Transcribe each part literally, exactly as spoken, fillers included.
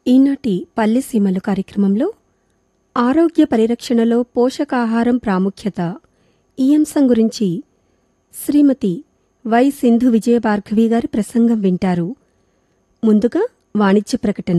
ఈనాటి పల్లెసీమలు కార్యక్రమంలో ఆరోగ్య పరిరక్షణలో పోషకాహారం ప్రాముఖ్యత ఈ అంశం గురించి శ్రీమతి వై సింధు విజయభార్గవి గారి ప్రసంగం వింటారు. ముందుగా వాణిజ్య ప్రకటన.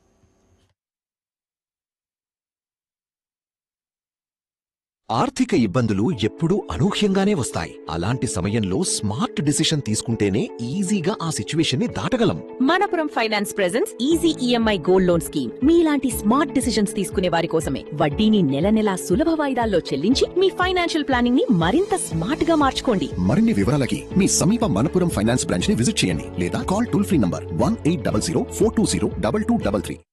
ఆర్థిక ఇబ్బందులు ఎప్పుడూ అనూహ్యంగానే వస్తాయి. అలాంటి సమయంలో స్మార్ట్ డిసిషన్ తీసుకుంటేనే ఈజీగా ఆ సిచ్యువేషన్ ని దాటగలం. Manappuram finance presents easy EMI gold loan scheme. మీలాంటి స్మార్ట్ డిసిషన్స్ తీసుకునే వారి కోసమే. వడ్డీని నెల నెలా సులభ వాయిదాల్లో చెల్లించి మీ ఫైనాన్షియల్ ప్లానింగ్ ని మరింత స్మార్ట్ గా మార్చుకోండి. మరిన్ని వివరాలకి మీ సమీప మనపురం ఫైనాన్స్ బ్రాంచ్ ని విజిట్ చేయండి లేదా call toll free number one eight double zero four two zero double two double three.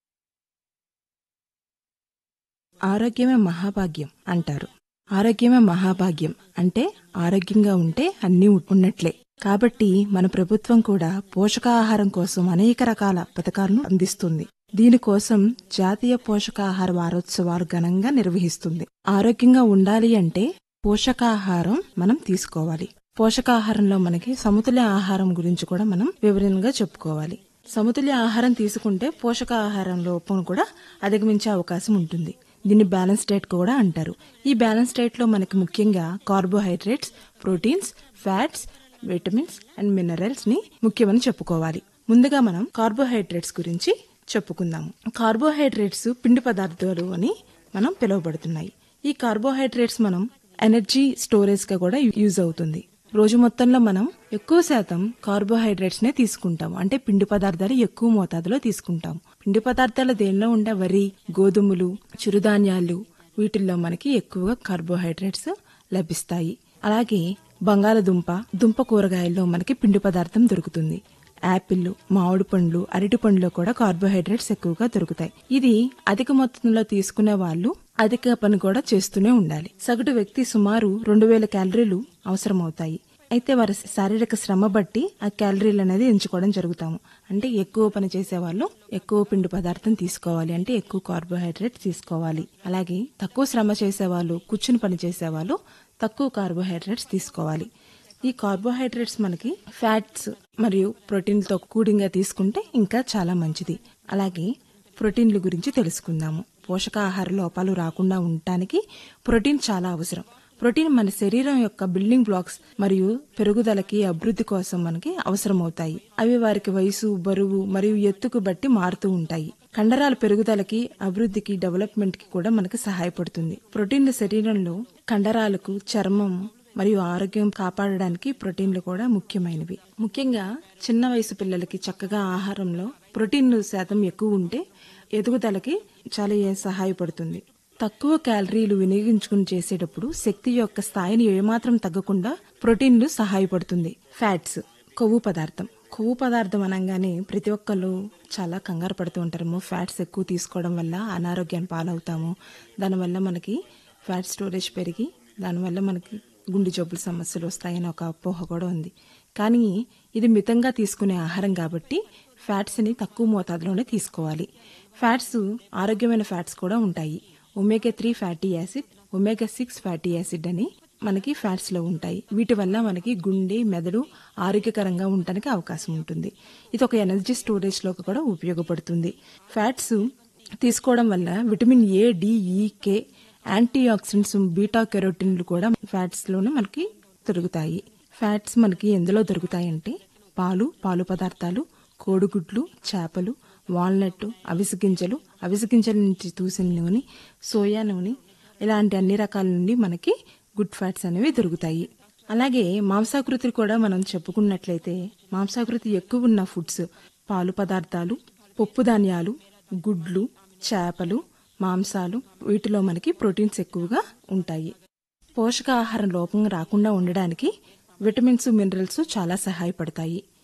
ఆరోగ్యమే మహాభాగ్యం అంటారు. ఆరోగ్యమే మహాభాగ్యం అంటే ఆరోగ్యంగా ఉంటే అన్నీ ఉన్నట్లే. కాబట్టి మన ప్రభుత్వం కూడా పోషకాహారం కోసం అనేక రకాల పథకాలను అందిస్తుంది. దీనికోసం జాతీయ పోషకాహార వారోత్సవాలు ఘనంగా నిర్వహిస్తుంది. ఆరోగ్యంగా ఉండాలి అంటే పోషకాహారం మనం తీసుకోవాలి. పోషకాహారంలో మనకి సమతుల్య ఆహారం గురించి కూడా మనం వివరంగా చెప్పుకోవాలి. సమతుల్య ఆహారం తీసుకుంటే పోషకాహారం లోపం కూడా అధిగమించే అవకాశం ఉంటుంది. దీన్ని బ్యాలెన్స్ డైట్ కూడా అంటారు. ఈ బ్యాలెన్స్ డైట్ లో మనకి ముఖ్యంగా carbohydrates, proteins, fats, vitamins and minerals ని ముఖ్యమని చెప్పుకోవాలి. ముందుగా మనం కార్బోహైడ్రేట్స్ గురించి చెప్పుకుందాము. కార్బోహైడ్రేట్స్ పిండి పదార్థాలు అని మనం పిలువబడుతున్నాయి. ఈ కార్బోహైడ్రేట్స్ మనం ఎనర్జీ స్టోరేజ్ గా కూడా యూజ్ అవుతుంది. రోజు మొత్తంలో మనం ఎక్కువ శాతం కార్బోహైడ్రేట్స్ నే తీసుకుంటాం. అంటే పిండి పదార్థాలు ఎక్కువ మోతాదులో తీసుకుంటాం. పిండి పదార్థాలు దేనిలో ఉండే వరి, గోధుమలు, చిరుధాన్యాలు వీటిల్లో మనకి ఎక్కువగా కార్బోహైడ్రేట్స్ లభిస్తాయి. అలాగే బంగాళదుంప, దుంప కూరగాయల్లో మనకి పిండి పదార్థం దొరుకుతుంది. యాపిల్, మామిడి పండ్లు, అరటి పండ్లో కూడా కార్బోహైడ్రేట్స్ ఎక్కువగా దొరుకుతాయి. ఇది అధిక మొత్తంలో తీసుకునే వాళ్ళు అధిక పని కూడా చేస్తూనే ఉండాలి. సగటు వ్యక్తి సుమారు రెండు వేల క్యాలరీలు అవసరమవుతాయి. అయితే వారి శారీరక శ్రమ బట్టి ఆ క్యాలరీలు అనేది ఎంచుకోవడం జరుగుతాము. అంటే ఎక్కువ పని చేసే వాళ్ళు ఎక్కువ పిండి పదార్థం తీసుకోవాలి, అంటే ఎక్కువ కార్బోహైడ్రేట్ తీసుకోవాలి. అలాగే తక్కువ శ్రమ చేసేవాళ్ళు, కూర్చుని పని చేసేవాళ్ళు తక్కువ కార్బోహైడ్రేట్స్ తీసుకోవాలి. ఈ కార్బోహైడ్రేట్స్ మనకి ఫ్యాట్స్ మరియు ప్రోటీన్లతో కూడిగా తీసుకుంటే ఇంకా చాలా మంచిది. అలాగే ప్రోటీన్ల గురించి తెలుసుకుందాము. పోషకాహార లోపాలు రాకుండా ఉండటానికి ప్రోటీన్ చాలా అవసరం. ప్రోటీన్ మన శరీరం యొక్క బిల్డింగ్ బ్లాక్స్ మరియు పెరుగుదలకి, అభివృద్ధి కోసం మనకి అవసరమవుతాయి. అవి వారికి వయసు, బరువు మరియు ఎత్తుకు బట్టి మారుతూ ఉంటాయి. కండరాల పెరుగుదలకి, అభివృద్ధికి, డెవలప్మెంట్ కి కూడా మనకి సహాయపడుతుంది. ప్రోటీన్ల శరీరంలో కండరాలకు, చర్మం మరియు ఆరోగ్యం కాపాడడానికి ప్రోటీన్లు కూడా ముఖ్యమైనవి. ముఖ్యంగా చిన్న వయసు పిల్లలకి చక్కగా ఆహారంలో ప్రోటీన్లు శాతం ఎక్కువ ఉంటే ఎదుగుదలకి చాలా సహాయపడుతుంది. తక్కువ క్యాలరీలు వినియోగించుకుని చేసేటప్పుడు శక్తి యొక్క స్థాయిని ఏమాత్రం తగ్గకుండా ప్రోటీన్లు సహాయపడుతుంది. ఫ్యాట్స్, కొవ్వు పదార్థం. కొవ్వు పదార్థం అనగానే ప్రతి ఒక్కళ్ళు చాలా కంగారు పడుతూ ఉంటారు. ఫ్యాట్స్ ఎక్కువ తీసుకోవడం వల్ల అనారోగ్యాన్ని పాలవుతాము, దానివల్ల మనకి ఫ్యాట్ స్టోరేజ్ పెరిగి దానివల్ల మనకి గుండె జబ్బుల సమస్యలు వస్తాయని ఒక అపోహ కూడా ఉంది. కానీ ఇది మితంగా తీసుకునే ఆహారం కాబట్టి ఫ్యాట్స్ ని తక్కువ మోతాదులోనే తీసుకోవాలి. ఫ్యాట్స్ ఆరోగ్యమైన ఫ్యాట్స్ కూడా ఉంటాయి. Omega three fatty acid, omega six fatty acid అని మనకి ఫ్యాట్స్ లో ఉంటాయి. వీటి వల్ల మనకి గుండె, మెదడు ఆరోగ్యకరంగా ఉండటానికి అవకాశం ఉంటుంది. ఇది ఒక ఎనర్జీ స్టోరేజ్ లో కూడా ఉపయోగపడుతుంది. ఫ్యాట్స్ తీసుకోవడం వల్ల విటమిన్ ఏ, డి, ఈ, కే, యాంటీ ఆక్సిడెంట్స్, బీటా కెరోటిన్లు కూడా ఫ్యాట్స్ లోనే మనకి దొరుకుతాయి. ఫ్యాట్స్ మనకి ఎందులో దొరుకుతాయంటే పాలు, పాలు పదార్థాలు, కోడిగుడ్లు, చేపలు, వాల్నట్, అవిసె గింజలు, అవిసె గింజల నుంచి తీసిన నూనె, సోయా నూనె, ఇలాంటి అన్ని రకాల నుండి మనకి గుడ్ ఫ్యాట్స్ అనేవి దొరుకుతాయి. అలాగే మాంసాకృతి కూడా మనం చెప్పుకున్నట్లయితే మాంసాకృతి ఎక్కువ ఉన్న ఫుడ్స్ పాలు పదార్థాలు, పప్పు ధాన్యాలు, గుడ్లు, చేపలు, మాంసాలు, వీటిలో మనకి ప్రోటీన్స్ ఎక్కువగా ఉంటాయి. పోషకాహార లోపం రాకుండా ఉండడానికి విటమిన్స్, మినరల్స్ చాలా సహాయపడతాయి.